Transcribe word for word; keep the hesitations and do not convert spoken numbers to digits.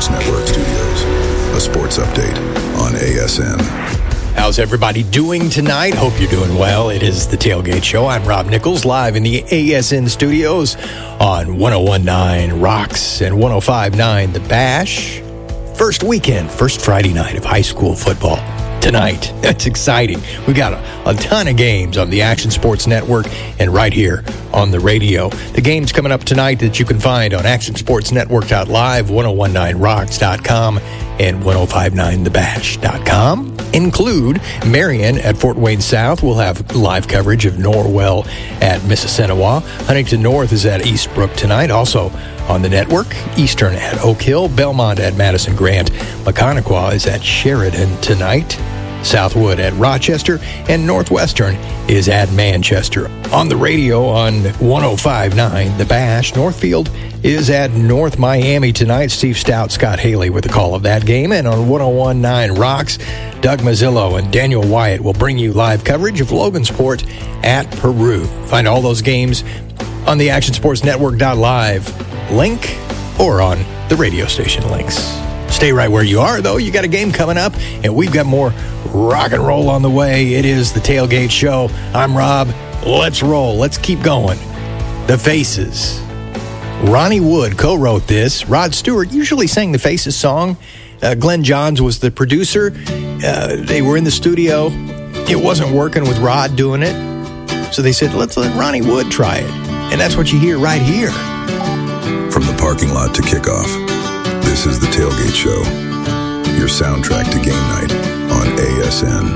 Sports Network studios. A sports update on A S N. How's everybody doing tonight? Hope you're doing well. It is the Tailgate Show. I'm Rob Nichols, live in the A S N studios on one oh one point nine Rocks and one oh five point nine The Bash. First weekend, first Friday night of high school football tonight. That's exciting. We got a, a ton of games on the Action Sports Network and right here on the radio. The games coming up tonight that you can find on action sports network dot live, ten nineteen rocks dot com, and ten fifty-nine the bash dot com include Marion at Fort Wayne South. We'll have live coverage of Norwell at Mississinewa. Huntington North is at Eastbrook tonight. Also on the network, Eastern at Oak Hill, Belmont at Madison Grant, Maconaquah is at Sheridan tonight, Southwood at Rochester, and Northwestern is at Manchester. On the radio on ten fifty-nine The Bash, Northfield is at North Miami tonight. Steve Stout, Scott Haley with the call of that game. And on ten nineteen Rocks, Doug Mazzillo and Daniel Wyatt will bring you live coverage of Logansport at Peru. Find all those games on the action sports network dot live link or on the radio station links. Stay right where you are, though. You got a game coming up, and we've got more rock and roll on the way. It is the Tailgate Show. I'm Rob. Let's roll. Let's keep going. The Faces. Ronnie Wood co-wrote this. Rod Stewart usually sang the Faces song. Uh, Glenn Johns was the producer. Uh, they were in the studio. It wasn't working with Rod doing it. So they said, let's let Ronnie Wood try it. And that's what you hear right here. From the parking lot to kickoff, this is the Tailgate Show, your soundtrack to game night on A S N.